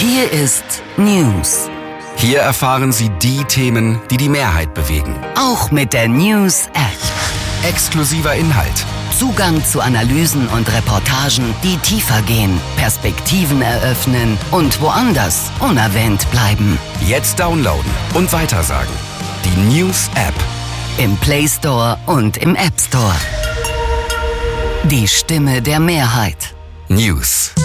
Hier ist News. Hier erfahren Sie die Themen, die die Mehrheit bewegen. Auch mit der News-App. Exklusiver Inhalt. Zugang zu Analysen und Reportagen, die tiefer gehen, Perspektiven eröffnen und woanders unerwähnt bleiben. Jetzt downloaden und weitersagen. Die News-App. Im Play Store und im App Store. Die Stimme der Mehrheit. News.